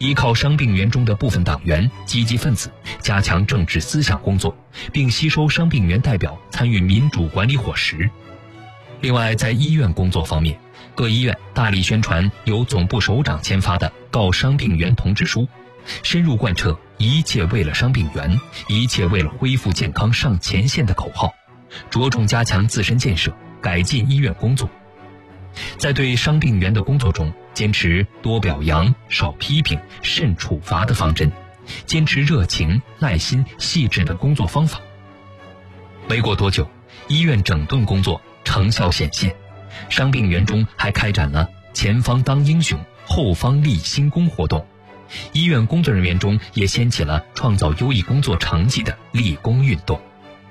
依靠伤病员中的部分党员、积极分子，加强政治思想工作，并吸收伤病员代表参与民主管理伙食。另外，在医院工作方面，各医院大力宣传由总部首长签发的告伤病员同志书，深入贯彻一切为了伤病员，一切为了恢复健康上前线的口号，着重加强自身建设，改进医院工作。在对伤病员的工作中，坚持多表扬、少批评、慎处罚的方针，坚持热情、耐心、细致的工作方法。没过多久，医院整顿工作成效显现，伤病员中还开展了前方当英雄，后方立新功活动。医院工作人员中也掀起了创造优异工作成绩的立功运动。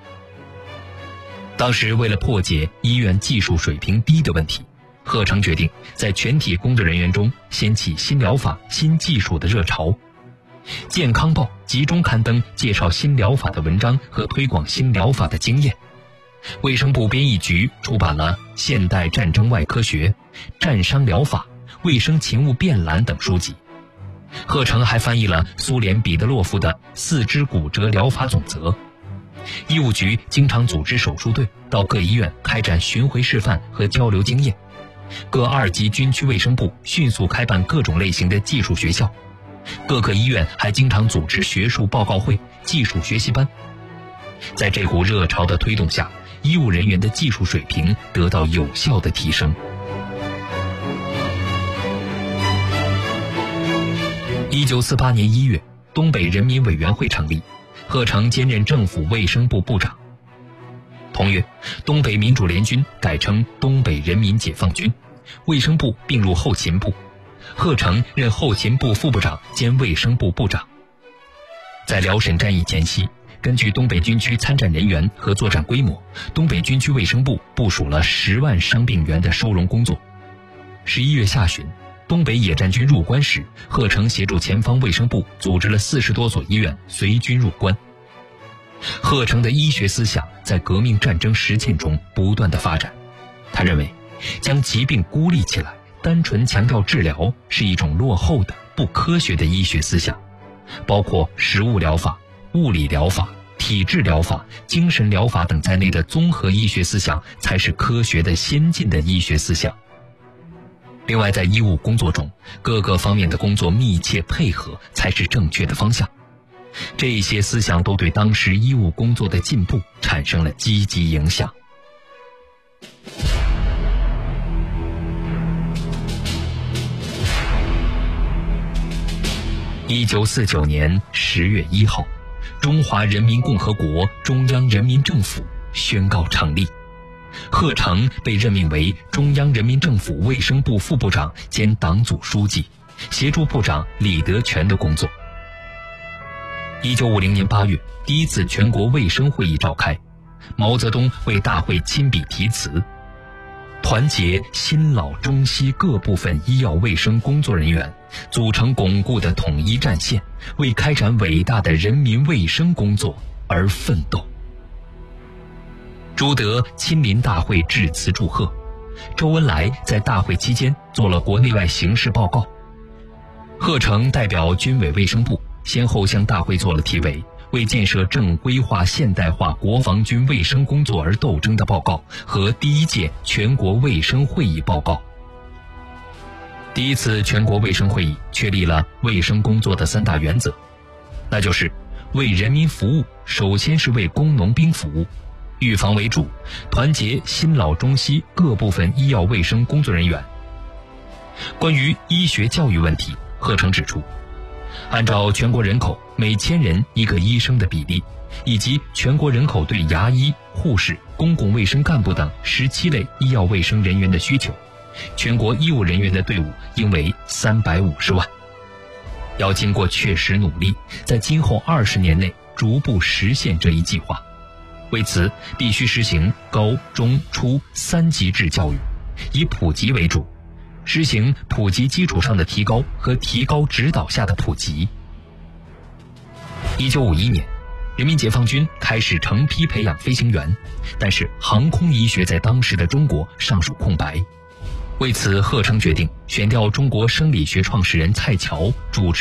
当时为了破解医院技术水平低的问题，贺成决定在全体工作人员中掀起新疗法、新技术的热潮。健康报集中刊登介绍新疗法的文章和推广新疗法的经验。卫生部编译局出版了《现代战争外科学》《战伤疗法》《卫生勤务便览》等书籍。贺成还翻译了苏联彼得洛夫的《四肢骨折疗法总则》。医务局经常组织手术队到各医院开展巡回示范和交流经验。各2级军区卫生部迅速开办各种类型的技术学校，各个医院还经常组织学术报告会、技术学习班。在这股热潮的推动下，医务人员的技术水平得到有效的提升。1948年1月，东北人民委员会成立，贺成兼任政府卫生部部长。同月，东北民主联军改称东北人民解放军，卫生部并入后勤部，贺成任后勤部副部长兼卫生部部长。在辽沈战役前夕，根据东北军区参战人员和作战规模，东北军区卫生部部署了10万伤病员的收容工作。11月下旬，东北野战军入关时，贺成协助前方卫生部组织了40多所医院随军入关。贺成的医学思想在革命战争实践中不断的发展。他认为，将疾病孤立起来，单纯强调治疗是一种落后的、不科学的医学思想，包括食物疗法、物理疗法、体质疗法、精神疗法等在内的综合医学思想才是科学的、先进的医学思想。另外，在医务工作中，各个方面的工作密切配合才是正确的方向。这些思想都对当时医务工作的进步产生了积极影响。1949年10月1号，中华人民共和国中央人民政府宣告成立。贺成被任命为中央人民政府卫生部副部长兼党组书记，协助部长李德全的工作。1950年8月，第一次全国卫生会议召开，毛泽东为大会亲笔题词，团结新老中西各部分医药卫生工作人员，组成巩固的统一战线，为开展伟大的人民卫生工作而奋斗。朱德亲临大会致辞祝贺，周恩来在大会期间做了国内外形势报告。贺成代表军委卫生部先后向大会做了题为为建设正规化现代化国防军卫生工作而斗争的报告和第1届全国卫生会议报告。第一次全国卫生会议确立了卫生工作的3大原则，那就是为人民服务，首先是为工农兵服务，预防为主，团结新老中西各部分医药卫生工作人员。关于医学教育问题，贺成指出，按照全国人口每1000人1个医生的比例，以及全国人口对牙医、护士、公共卫生干部等17类医药卫生人员的需求，全国医务人员的队伍应为350万。要经过确实努力，在今后20年内逐步实现这一计划。为此，必须实行高中初3级制教育，以普及为主，实行普及基础上的提高和提高指导下的普及。1951年，人民解放军开始成批培养飞行员，但是航空医学在当时的中国尚属空白。为此，贺成决定选调中国生理学创始人蔡乔主持